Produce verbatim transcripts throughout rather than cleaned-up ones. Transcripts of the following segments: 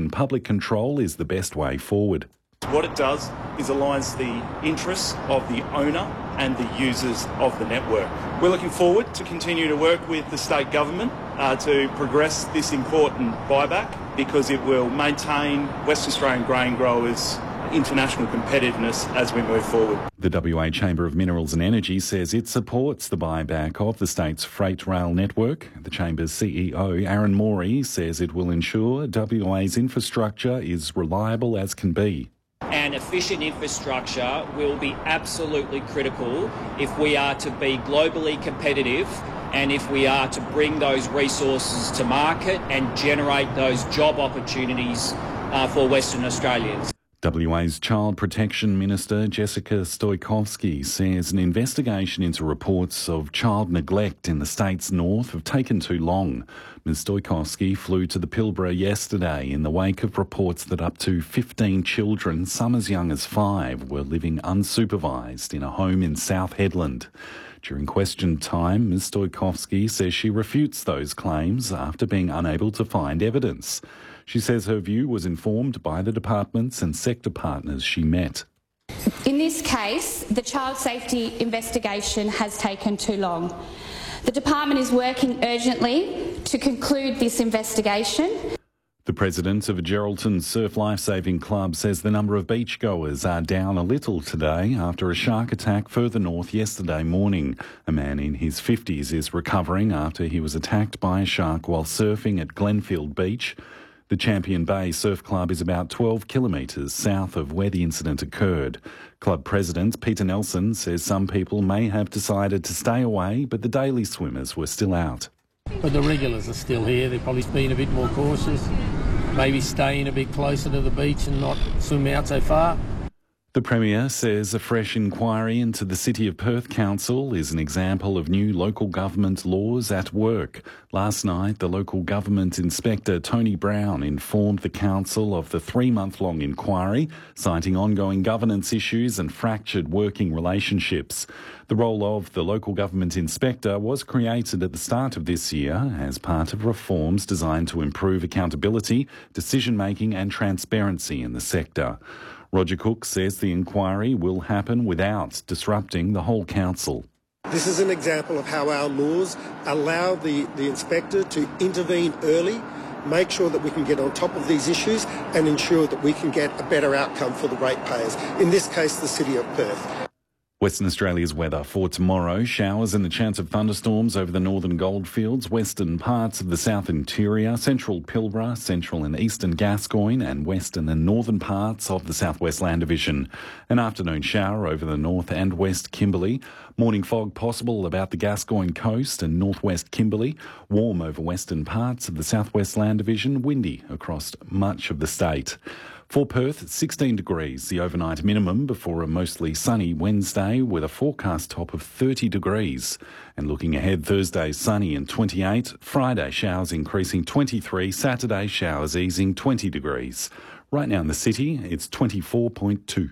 in public control is the best way forward. What it does is aligns the interests of the owner and the users of the network. We're looking forward to continue to work with the state government uh, to progress this important buyback because it will maintain West Australian grain growers' international competitiveness as we move forward. The W A Chamber of Minerals and Energy says it supports the buyback of the state's freight rail network. The Chamber's C E O, Aaron Morey, says it will ensure W A's infrastructure is reliable as can be. And efficient infrastructure will be absolutely critical if we are to be globally competitive and if we are to bring those resources to market and generate those job opportunities uh, for Western Australians. W A's Child Protection Minister Jessica Stoikovski says an investigation into reports of child neglect in the state's north have taken too long. Miz Stoikovski flew to the Pilbara yesterday in the wake of reports that up to fifteen children, some as young as five, were living unsupervised in a home in South Hedland. During question time, Miz Stoikovski says she refutes those claims after being unable to find evidence. She says her view was informed by the departments and sector partners she met. In this case, the child safety investigation has taken too long. The department is working urgently to conclude this investigation. The president of a Geraldton Surf Lifesaving Club says the number of beachgoers are down a little today after a shark attack further north yesterday morning. A man in his fifties is recovering after he was attacked by a shark while surfing at Glenfield Beach. The Champion Bay Surf Club is about twelve kilometres south of where the incident occurred. Club president Peter Nelson says some people may have decided to stay away, but the daily swimmers were still out. But the regulars are still here. They're probably being a bit more cautious, maybe staying a bit closer to the beach and not swim out so far. The Premier says a fresh inquiry into the City of Perth Council is an example of new local government laws at work. Last night, the local government inspector Tony Brown informed the council of the three-month-long inquiry, citing ongoing governance issues and fractured working relationships. The role of the local government inspector was created at the start of this year as part of reforms designed to improve accountability, decision-making and transparency in the sector. Roger Cook says the inquiry will happen without disrupting the whole council. This is an example of how our laws allow the, the inspector to intervene early, make sure that we can get on top of these issues and ensure that we can get a better outcome for the ratepayers, in this case the City of Perth. Western Australia's weather for tomorrow. Showers and a chance of thunderstorms over the northern goldfields, western parts of the south interior, central Pilbara, central and eastern Gascoyne and western and northern parts of the southwest land division. An afternoon shower over the north and west Kimberley. Morning fog possible about the Gascoyne coast and northwest Kimberley. Warm over western parts of the southwest land division. Windy across much of the state. For Perth, sixteen degrees, the overnight minimum before a mostly sunny Wednesday with a forecast top of thirty degrees. And looking ahead, Thursday sunny and twenty-eight, Friday showers increasing twenty-three, Saturday showers easing twenty degrees. Right now in the city, it's twenty-four point two.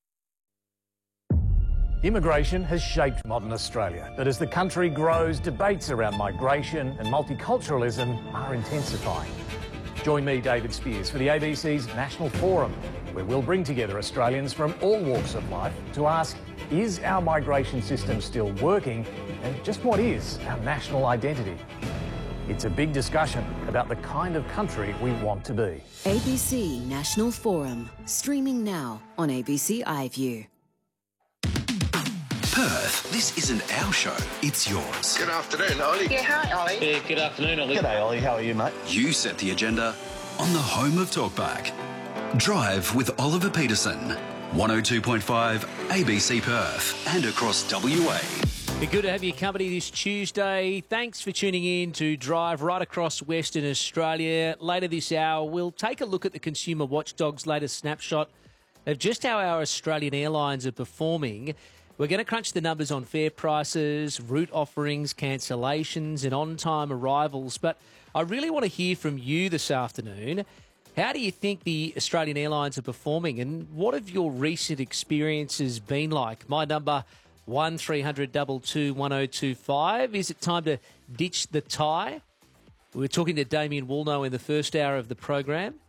Immigration has shaped modern Australia, but as the country grows, debates around migration and multiculturalism are intensifying. Join me, David Spears, for the A B C's National Forum, where we'll bring together Australians from all walks of life to ask, is our migration system still working? And just what is our national identity? It's a big discussion about the kind of country we want to be. A B C National Forum, streaming now on A B C iView. Perth, this isn't our show, it's yours. Good afternoon, Ollie. Yeah, hi, Ollie. Yeah, good afternoon, Ollie. G'day, Ollie. How are you, mate? You set the agenda on the home of Talkback. Drive with Oliver Peterson. one oh two point five A B C Perth and across W A. Be good to have your company this Tuesday. Thanks for tuning in to Drive right across Western Australia. Later this hour, we'll take a look at the Consumer Watchdog's latest snapshot of just how our Australian airlines are performing. We're going to crunch the numbers on fare prices, route offerings, cancellations and on-time arrivals. But I really want to hear from you this afternoon. How do you think the Australian airlines are performing and what have your recent experiences been like? My number, one three hundred two two one oh two five. Is it time to ditch the tie? We were talking to Damien Woolnough in the first hour of the program.